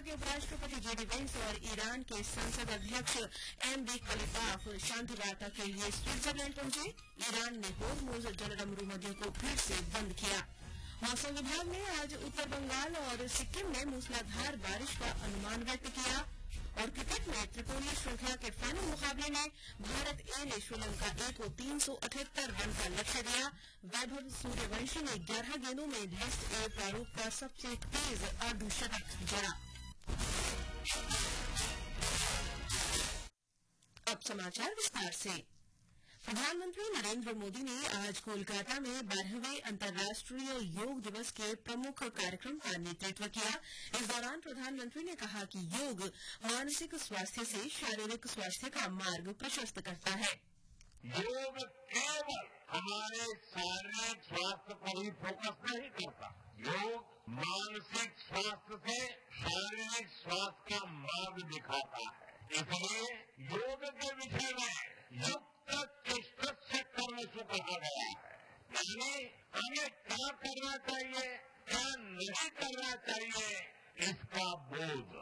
के उपराष्ट्रपति JD Vance और ईरान के संसद अध्यक्ष एमडी खलीफाफ शांति वार्ता के लिए स्विट्जरलैंड पहुंचे। ईरान ने होर्मुज जलडमरू नदियों को फिर से बंद किया। मौसम विभाग ने आज उत्तर बंगाल और सिक्किम में मूसलाधार बारिश का अनुमान व्यक्त किया। और क्रिकेट में त्रिकोणीय श्रृंखला के फाइनल मुकाबले में भारत ए ने श्रीलंका ए को 378 रन का लक्ष्य दिया। वैभव सूर्यवंशी ने 11 गेंदों में लिस्ट ए प्रारूप का सबसे तेज अर्धशतक जड़ा। अब समाचार विस्तार से। प्रधानमंत्री नरेंद्र मोदी ने आज कोलकाता में 12वें अंतर्राष्ट्रीय योग दिवस के प्रमुख कार्यक्रम का नेतृत्व किया। इस दौरान प्रधानमंत्री ने कहा कि योग मानसिक स्वास्थ्य से शारीरिक स्वास्थ्य का मार्ग प्रशस्त करता है। योग केवल हमारे शारीरिक स्वास्थ्य पर ही फोकस नहीं करता, योग मानसिक स्वास्थ्य से शारीरिक स्वास्थ्य का मार्ग दिखाता है। इसलिए योग के विषय में युक्त से करने से कहा गया है, यानी हमें क्या करना चाहिए, क्या नहीं करना चाहिए, इसका बोध।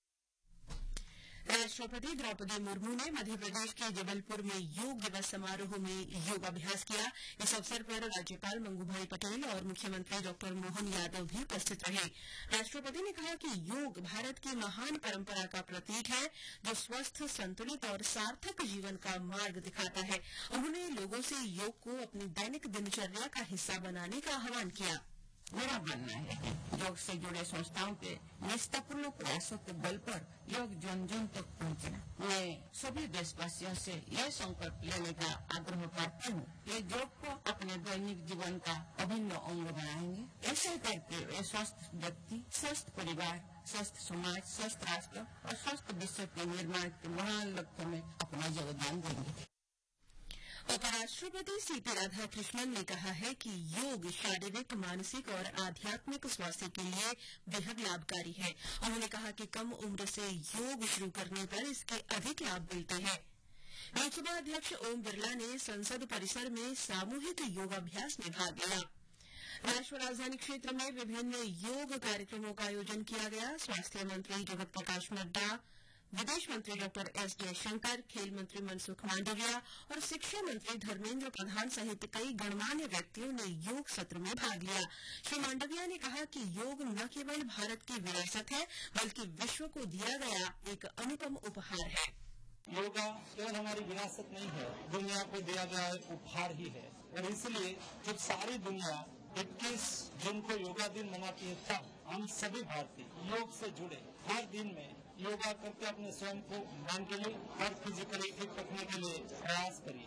राष्ट्रपति द्रौपदी मुर्मू ने मध्य प्रदेश के जबलपुर में योग दिवस समारोह में योगाभ्यास किया। इस अवसर पर राज्यपाल मंगूभाई पटेल और मुख्यमंत्री डॉ मोहन यादव भी उपस्थित रहे। राष्ट्रपति ने कहा कि योग भारत की महान परंपरा का प्रतीक है, जो स्वस्थ, संतुलित और सार्थक जीवन का मार्ग दिखाता है। उन्होंने लोगों से योग को अपनी दैनिक दिनचर्या का हिस्सा बनाने का आह्वान किया। मेरा मानना है कि योग से जुड़े संस्थाओं के निष्ठापूर्ण प्रयासों के बल पर योग जन जन तक पहुंचे। मैं सभी देशवासियों से यह संकल्प लेने का आग्रह करती हूँ कि योग को अपने दैनिक जीवन का अभिन्न अंग बनाएंगे। ऐसा करके वे स्वस्थ व्यक्ति, स्वस्थ परिवार, स्वस्थ समाज, स्वस्थ राष्ट्र और स्वस्थ विश्व के निर्माण के महान लक्ष्य में अपना योगदान देंगे। उपराष्ट्रपति सीपी राधाकृष्णन ने कहा है कि योग शारीरिक, मानसिक और आध्यात्मिक स्वास्थ्य के लिए बेहद लाभकारी है। उन्होंने कहा कि कम उम्र से योग शुरू करने पर इसके अधिक लाभ मिलते हैं। लोकसभा अध्यक्ष ओम बिरला ने संसद परिसर में सामूहिक योगाभ्यास में भाग लिया। राष्ट्रीय राजधानी क्षेत्र में विभिन्न योग कार्यक्रमों का आयोजन किया गया। स्वास्थ्य मंत्री जगत प्रकाश नड्डा, विदेश मंत्री डॉ एस जयशंकर, खेल मंत्री मनसुख मांडविया और शिक्षा मंत्री धर्मेंद्र प्रधान सहित कई गणमान्य व्यक्तियों ने योग सत्र में भाग लिया। श्री मांडविया ने कहा कि योग न केवल भारत की विरासत है, बल्कि विश्व को दिया गया एक अनुपम उपहार है। योगा केवल हमारी विरासत नहीं है, दुनिया को दिया गया एक उपहार ही है। और इसलिए जब सारी दुनिया 21 जून को योगा दिन मनाती है, तब हम सभी भारतीय योग से जुड़े हर दिन में योगा करके अपने स्वयं को मेंटली और फिजिकली फिट रखने के लिए प्रयास करिए।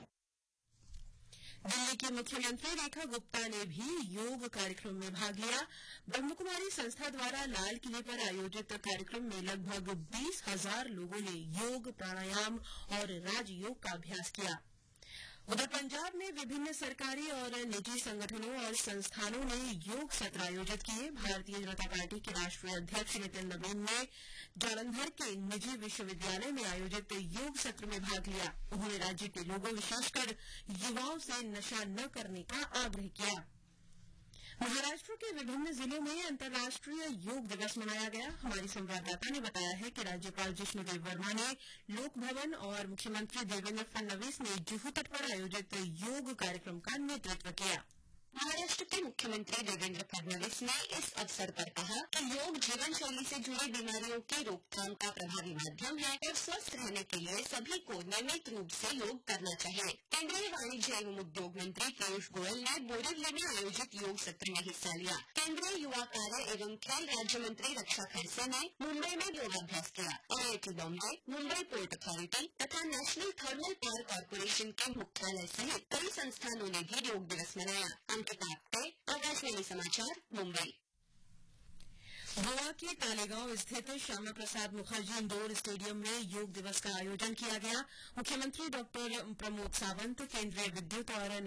दिल्ली की मुख्यमंत्री रेखा गुप्ता ने भी योग कार्यक्रम में भाग लिया। ब्रह्मकुमारी संस्था द्वारा लाल किले पर आयोजित कार्यक्रम में लगभग 20,000 लोगों ने योग, प्राणायाम और राजयोग का अभ्यास किया। उधर पंजाब में विभिन्न सरकारी और निजी संगठनों और संस्थानों ने योग सत्र आयोजित किए। भारतीय जनता पार्टी के राष्ट्रीय अध्यक्ष नितिन नवीन ने जालंधर के निजी विश्वविद्यालय में आयोजित योग सत्र में भाग लिया। उन्होंने राज्य के लोगों, विशेषकर युवाओं से नशा न करने का आग्रह किया। महाराष्ट्र के विभिन्न जिलों में अंतर्राष्ट्रीय योग दिवस मनाया गया। हमारी संवाददाता ने बताया है कि राज्यपाल जिष्णुदेव वर्मा ने लोक भवन और मुख्यमंत्री देवेंद्र फडणवीस ने जुहू तट पर आयोजित योग कार्यक्रम का नेतृत्व किया। महाराष्ट्र के मुख्यमंत्री देवेंद्र फडणवीस ने इस अवसर पर कहा कि योग जीवन शैली से जुड़ी बीमारियों की रोकथाम का प्रभावी माध्यम है और स्वस्थ रहने के लिए सभी को नियमित रूप से योग करना चाहिए। केंद्रीय वाणिज्य एवं उद्योग मंत्री पीयूष गोयल ने बोरीवली में आयोजित योग सत्र में हिस्सा लिया। केंद्रीय युवा कार्य एवं खेल राज्य मंत्री रक्षा खड़से ने मुंबई में योगाभ्यास किया। IIT Bombay, Mumbai port authority तथा नेशनल थर्मल पावर कॉर्पोरेशन के मुख्यालय सहित कई संस्थानों ने भी योग दिवस मनाया। आकाशवाणी समाचार, मुंबई। गोवा के तालेगांव स्थित श्यामा प्रसाद मुखर्जी इंडोर स्टेडियम में योग दिवस का आयोजन किया गया। मुख्यमंत्री डॉ प्रमोद सावंत, केंद्रीय विद्युत और